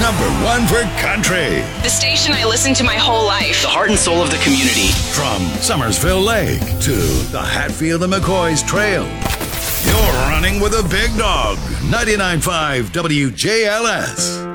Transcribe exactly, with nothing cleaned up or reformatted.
number one for country. The station I listened to my whole life. The heart and soul of the community. From Summersville Lake to the Hatfield and McCoy's Trail. You're running with a big dog. ninety-nine point five W J L S.